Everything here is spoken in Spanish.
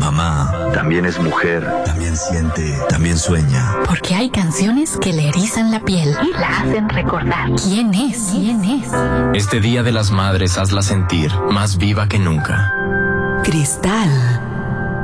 Mamá también es mujer, también siente, también sueña. Porque hay canciones que le erizan la piel y la hacen recordar. ¿Quién es? ¿Quién es? Este Día de las Madres hazla sentir más viva que nunca. Cristal.